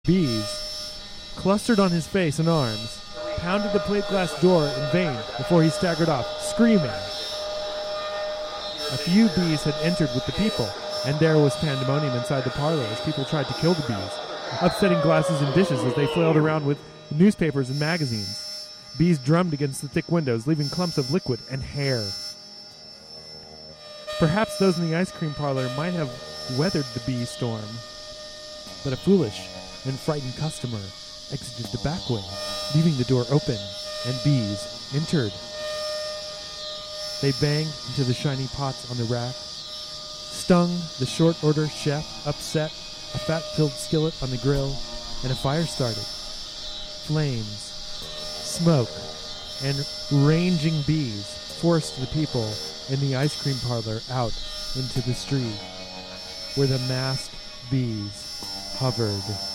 Bees, clustered on his face and arms, pounded the plate glass door in vain before he staggered off, screaming. A few bees had entered with the people, and there was pandemonium inside the parlor as people tried to kill the bees, upsetting glasses and dishes as they flailed around with newspapers and magazines. Bees drummed against the thick windows, leaving clumps of liquid and hair. Perhaps those in the ice cream parlor might have weathered the bee storm, but a foolish and frightened customer exited the back way, leaving the door open, and bees entered. They banged into the shiny pots on the rack, stung the short-order chef, upset a fat-filled skillet on the grill, and a fire started. Flames, smoke, and ranging bees forced the people in the ice cream parlor out into the street, where the masked bees hovered.